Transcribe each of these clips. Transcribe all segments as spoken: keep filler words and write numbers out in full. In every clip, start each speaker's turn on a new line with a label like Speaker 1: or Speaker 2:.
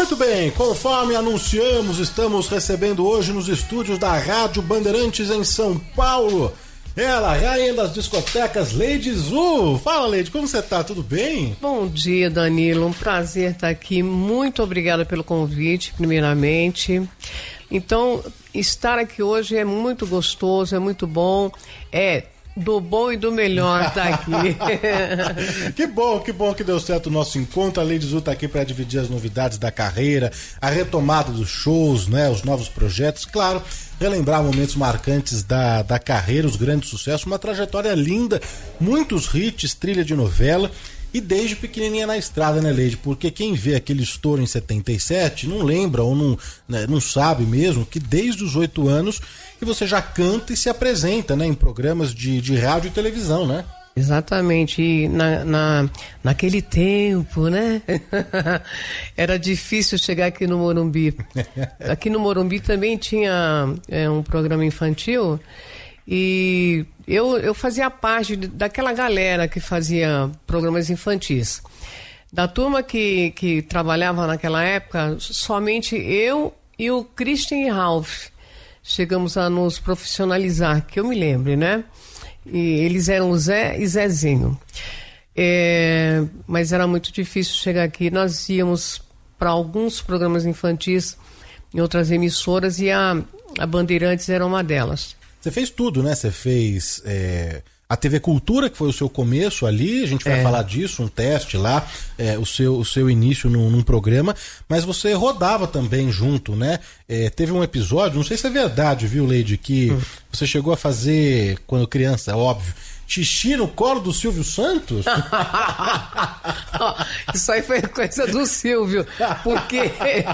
Speaker 1: Muito bem, conforme anunciamos, estamos recebendo hoje nos estúdios da Rádio Bandeirantes em São Paulo, ela, rainha das discotecas, Leide Zu. Fala, Leide, como você tá? Tudo bem?
Speaker 2: Bom dia, Danilo, um prazer estar aqui, muito obrigada pelo convite, primeiramente. Então, estar aqui hoje é muito gostoso, é muito bom, é do bom e do melhor tá aqui.
Speaker 1: Que bom, que bom que deu certo o nosso encontro. A Leide Zu tá aqui para dividir as novidades da carreira, a retomada dos shows, né, os novos projetos, claro, relembrar momentos marcantes da, da carreira, os grandes sucessos, uma trajetória linda, muitos hits, trilha de novela. E desde pequenininha na estrada, né, Leide? Porque quem vê aquele estouro em setenta e sete não lembra ou não, né, não sabe mesmo que desde os oito anos que você já canta e se apresenta, né, em programas de, de rádio e televisão, né?
Speaker 2: Exatamente, e na, na, naquele tempo, né? Era difícil chegar aqui no Morumbi. Aqui no Morumbi também tinha é, um programa infantil. E eu, eu fazia parte daquela galera que fazia programas infantis. Da turma que, que trabalhava naquela época, somente eu e o Christian Ralph chegamos a nos profissionalizar, que eu me lembre, né? E eles eram o Zé e Zezinho. É, mas era muito difícil chegar aqui. Nós íamos para alguns programas infantis em outras emissoras e a, a Bandeirantes era uma delas.
Speaker 1: Você fez tudo, né? Você fez é, a T V Cultura, que foi o seu começo ali, a gente vai é. falar disso, um teste lá, é, o, seu, o seu início num, num programa, mas você rodava também junto, né? É, teve um episódio, não sei se é verdade, viu, Leide, que hum. você chegou a fazer, quando criança, óbvio, xixi no colo do Silvio Santos?
Speaker 2: Isso aí foi coisa do Silvio, porque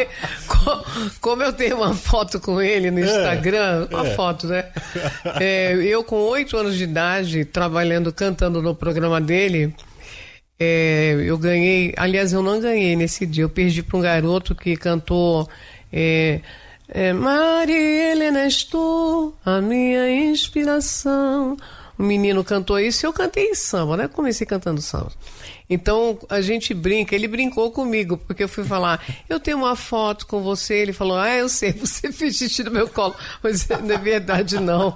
Speaker 2: como eu tenho uma foto com ele no Instagram, é, uma é. foto, né? É, eu com oito anos de idade, trabalhando, cantando no programa dele, é, eu ganhei, aliás, eu não ganhei nesse dia, eu perdi para um garoto que cantou... É, é, Maria Helena, és tu, a minha inspiração. O menino cantou isso e eu cantei samba, né? Comecei cantando samba. Então, a gente brinca, ele brincou comigo, porque eu fui falar, eu tenho uma foto com você, ele falou, ah, eu sei, você fez xixi no meu colo, mas não é verdade, não.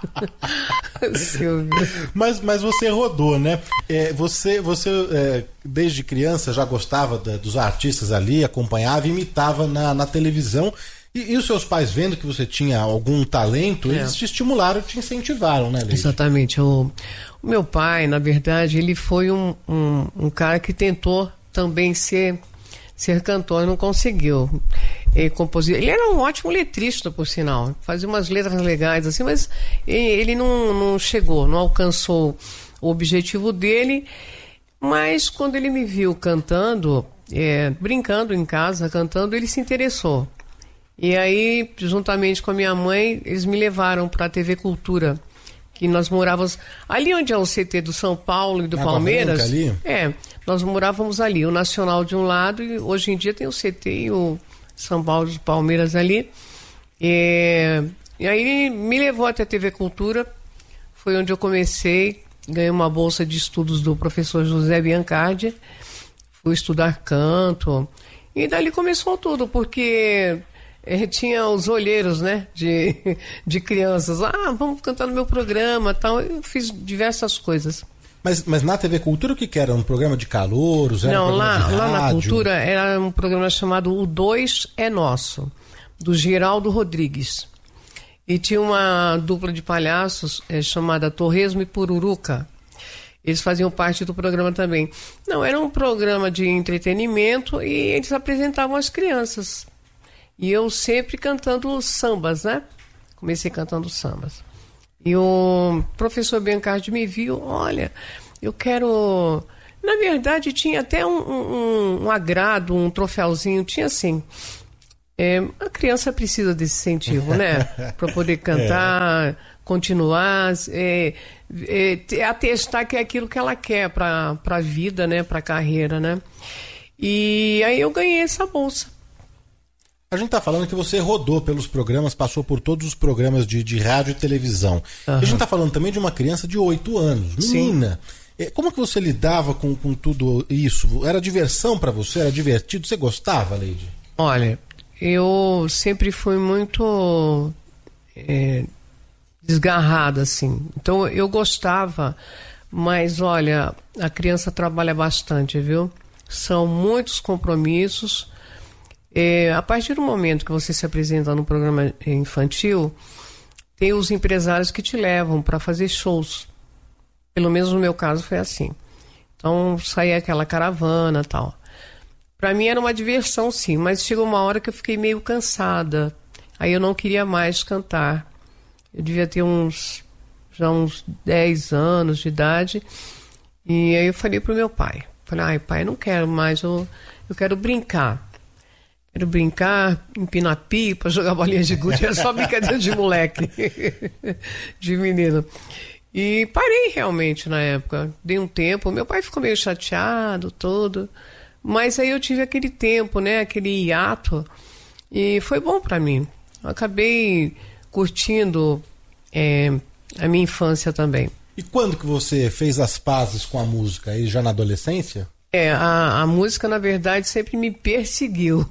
Speaker 2: Silvio.
Speaker 1: Mas, mas você rodou, né? É, você, você é, desde criança, já gostava da, dos artistas ali, acompanhava, imitava na, na televisão. E, e os seus pais, vendo que você tinha algum talento, é. eles te estimularam, te incentivaram, né, Leide?
Speaker 2: Exatamente. O, o meu pai, na verdade, ele foi um, um, um cara que tentou também ser, ser cantor, não conseguiu. Ele, compôs, ele era um ótimo letrista, por sinal, fazia umas letras legais, assim, mas ele não, não chegou, não alcançou o objetivo dele. Mas quando ele me viu cantando, é, brincando em casa, cantando, ele se interessou. E aí, juntamente com a minha mãe, eles me levaram para a T V Cultura, que nós morávamos ali onde é o C T do São Paulo e do Água Palmeiras. Branca, ali? É, nós morávamos ali, o Nacional de um lado e hoje em dia tem o C T e o São Paulo e do Palmeiras ali. E, e aí ele me levou até a T V Cultura, foi onde eu comecei, ganhei uma bolsa de estudos do professor José Biancardi, fui estudar canto e dali começou tudo, porque... É, tinha os olheiros, né, de, de crianças, ah, vamos cantar no meu programa, tal. Eu fiz diversas coisas.
Speaker 1: Mas, mas na T V Cultura o que que era? Um programa de calouros? Era
Speaker 2: Não,
Speaker 1: um
Speaker 2: lá,
Speaker 1: de
Speaker 2: lá na Cultura era um programa chamado O Dois é Nosso, do Geraldo Rodrigues. E tinha uma dupla de palhaços é, chamada Torresmo e Pururuca. Eles faziam parte do programa também. Não, era um programa de entretenimento e eles apresentavam as crianças. E eu sempre cantando sambas, né? Comecei cantando sambas. E o professor Biancardi me viu, olha, eu quero... Na verdade, tinha até um, um, um agrado, um troféuzinho, tinha assim... É, a criança precisa desse incentivo, né? Para poder cantar, é. continuar, é, é, atestar que é aquilo que ela quer para a vida, né? Para a carreira, né? E aí eu ganhei essa bolsa.
Speaker 1: A gente tá falando que você rodou pelos programas, passou por todos os programas de, de rádio e televisão. Uhum. A gente tá falando também de uma criança de oito anos, menina. Sim. Como que você lidava com, com tudo isso? Era diversão para você? Era divertido? Você gostava, Leide?
Speaker 2: Olha, eu sempre fui muito é, desgarrada, assim. Então eu gostava, mas olha, a criança trabalha bastante, viu? São muitos compromissos. É, a partir do momento que você se apresenta no programa infantil, tem os empresários que te levam para fazer shows. Pelo menos no meu caso foi assim. Então saía aquela caravana e tal. Para mim era uma diversão, sim, mas chegou uma hora que eu fiquei meio cansada. Aí eu não queria mais cantar. Eu devia ter uns já uns dez anos de idade. E aí eu falei pro meu pai. Falei, ai pai, eu não quero mais, eu, eu quero brincar. Quero brincar, empinar pipa, jogar bolinha de gude, era só brincadeira de moleque, de menino. E parei realmente na época, dei um tempo, meu pai ficou meio chateado, todo, mas aí eu tive aquele tempo, né, aquele hiato, e foi bom pra mim. Eu acabei curtindo é, a minha infância também.
Speaker 1: E quando que você fez as pazes com a música? Aí já na adolescência?
Speaker 2: É, a, a música, na verdade, sempre me perseguiu.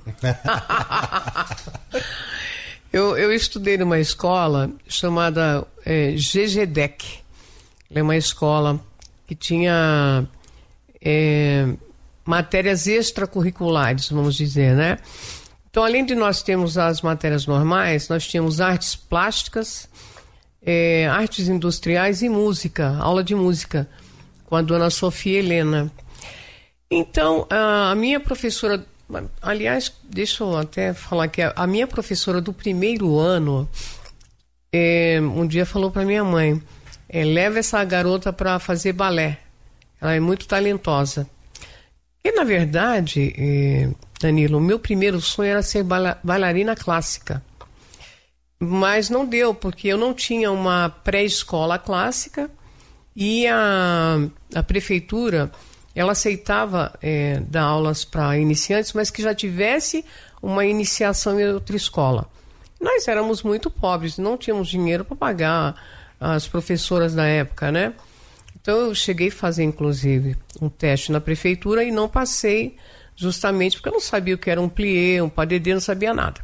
Speaker 2: eu, eu estudei numa escola chamada é, G G D E C. É uma escola que tinha é, matérias extracurriculares, vamos dizer, né? Então, além de nós termos as matérias normais, nós tínhamos artes plásticas, é, artes industriais e música, aula de música, com a dona Sofia Helena. Então, a minha professora, aliás, deixa eu até falar que a minha professora do primeiro ano, é, um dia falou para minha mãe, é, leva essa garota para fazer balé, ela é muito talentosa. E, na verdade, é, Danilo, o meu primeiro sonho era ser bailarina clássica, mas não deu, porque eu não tinha uma pré-escola clássica e a, a prefeitura... ela aceitava é, dar aulas para iniciantes, mas que já tivesse uma iniciação em outra escola. Nós éramos muito pobres, não tínhamos dinheiro para pagar as professoras da época, né? Então eu cheguei a fazer, inclusive, um teste na prefeitura e não passei, justamente porque eu não sabia o que era um plié, um padedê, não sabia nada.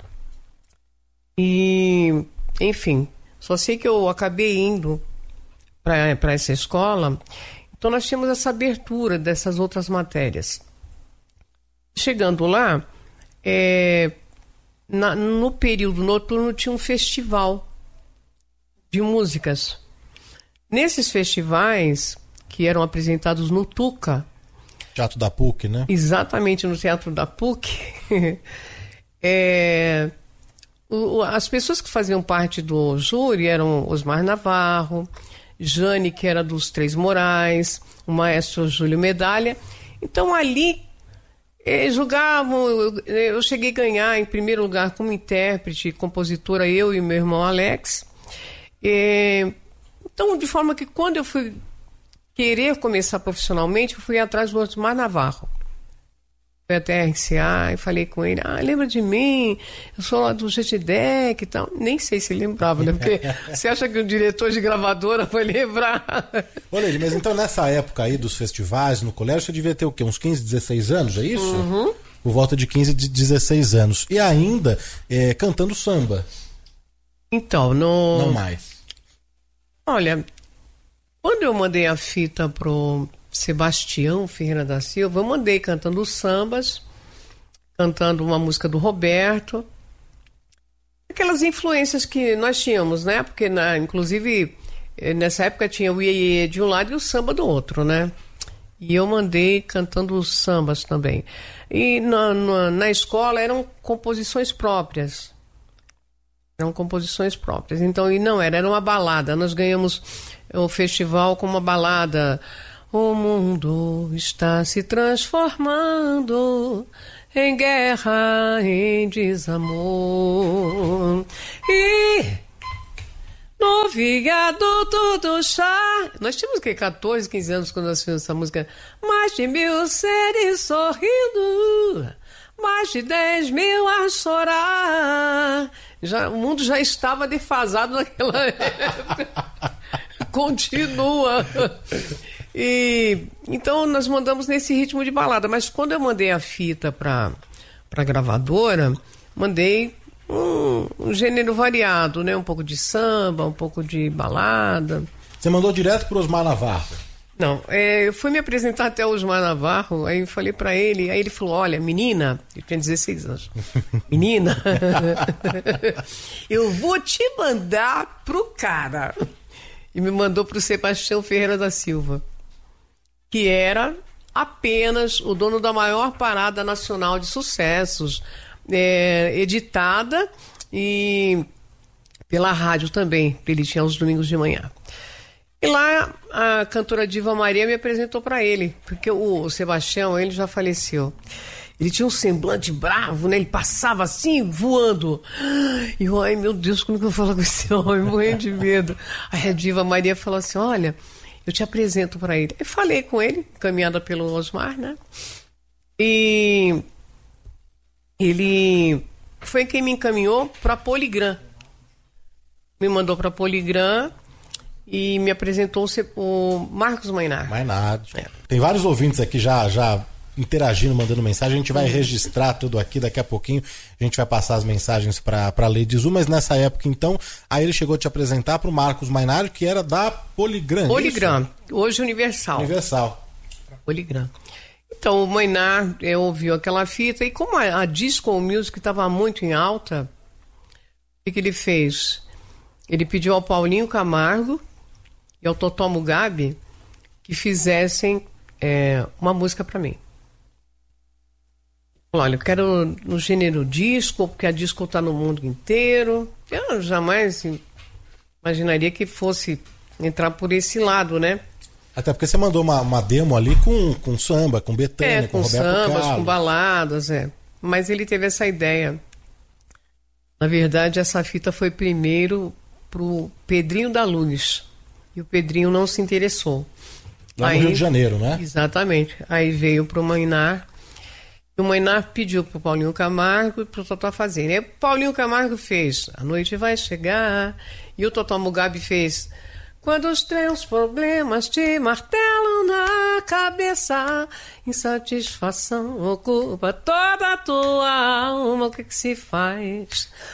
Speaker 2: E, enfim, só sei que eu acabei indo para essa escola. Então nós tínhamos essa abertura dessas outras matérias. Chegando lá, é, na, no período noturno tinha um festival de músicas. Nesses festivais, que eram apresentados no Tuca...
Speaker 1: Teatro da P U C, né?
Speaker 2: Exatamente, no Teatro da P U C. é, o, as pessoas que faziam parte do júri eram Osmar Navarro... Jane, que era dos Três Morais, o maestro Júlio Medalha. Então ali eh, julgavam, eu, eu cheguei a ganhar em primeiro lugar como intérprete, compositora, eu e meu irmão Alex. Eh, então, de forma que quando eu fui querer começar profissionalmente, eu fui atrás do Osmar Navarro. Fui até a R C A e falei com ele, ah, lembra de mim? Eu sou lá do G G D E C e tal. Nem sei se lembrava, né? Porque você acha que o diretor de gravadora vai lembrar?
Speaker 1: Olha ele, mas então nessa época aí dos festivais no colégio, você devia ter o quê? Uns quinze, dezesseis anos, é isso?
Speaker 2: Uhum.
Speaker 1: Por volta de quinze, dezesseis anos. E ainda é, cantando samba.
Speaker 2: Então, no...
Speaker 1: Não mais.
Speaker 2: Olha, quando eu mandei a fita pro Sebastião Ferreira da Silva, eu mandei cantando sambas, cantando uma música do Roberto, aquelas influências que nós tínhamos, né? Porque, na, inclusive, nessa época tinha o iê de um lado e o samba do outro, né? E eu mandei cantando os sambas também. E na, na, na escola eram composições próprias. Eram composições próprias. Então, e não era, era uma balada. Nós ganhamos o festival com uma balada. O mundo está se transformando em guerra, em desamor. E no viaduto do chá. Nós tínhamos que catorze, quinze anos quando nós fizemos essa música. Mais de mil seres sorrindo, mais de dez mil a chorar. Já, o mundo já estava defasado naquela época. Continua. E então nós mandamos nesse ritmo de balada, mas quando eu mandei a fita para para a gravadora, mandei um, um gênero variado, né? Um pouco de samba, um pouco de balada.
Speaker 1: Você mandou direto para o Osmar Navarro?
Speaker 2: Não, é, eu fui me apresentar até o Osmar Navarro, aí eu falei pra ele, aí ele falou, olha, menina, ele tinha dezesseis anos, menina, eu vou te mandar pro cara. E me mandou pro Sebastião Ferreira da Silva, que era apenas o dono da maior parada nacional de sucessos, é, editada e pela rádio também, ele tinha os domingos de manhã. E lá a cantora Diva Maria me apresentou para ele, porque o Sebastião, ele já faleceu. Ele tinha um semblante bravo, né? Ele passava assim, voando. E eu, ai meu Deus, como que eu vou falar com esse homem? Morrendo de medo. Aí a Diva Maria falou assim, olha, eu te apresento para ele. Eu falei com ele, encaminhada pelo Osmar, né? E ele foi quem me encaminhou para Poligram. Me mandou para Poligram. E me apresentou o Marcos Mainar.
Speaker 1: Mainar. É. Tem vários ouvintes aqui já, já interagindo, mandando mensagem. A gente vai registrar tudo aqui daqui a pouquinho. A gente vai passar as mensagens para a Lady Zu, mas nessa época, então, aí ele chegou a te apresentar para o Marcos Mainar, que era da Poligram.
Speaker 2: Poligram, hoje Universal.
Speaker 1: Universal.
Speaker 2: Poligram. Então, o Mainar é, ouviu aquela fita, e como a, a disco music estava muito em alta, o que, que ele fez? Ele pediu ao Paulinho Camargo e ao Totó Mugabe que fizessem é, uma música para mim. Olha, eu quero no gênero disco, porque a disco tá no mundo inteiro. Eu jamais imaginaria que fosse entrar por esse lado, né?
Speaker 1: Até porque você mandou uma, uma demo ali com, com samba, com Bethânia,
Speaker 2: é, com,
Speaker 1: com Roberto
Speaker 2: sambas,
Speaker 1: Carlos.
Speaker 2: com baladas, é. Mas ele teve essa ideia. Na verdade, essa fita foi primeiro pro Pedrinho da Luz. E o Pedrinho não se interessou.
Speaker 1: Lá
Speaker 2: Aí,
Speaker 1: no Rio de Janeiro, né?
Speaker 2: Exatamente. Aí veio pro Mainar. E o Mainar pediu pro Paulinho Camargo e pro Totó fazer. Aí o Paulinho Camargo fez A Noite Vai Chegar. E o Totó Mugabe fez Quando os teus problemas te martelam na cabeça, insatisfação ocupa toda a tua alma, o que que se faz?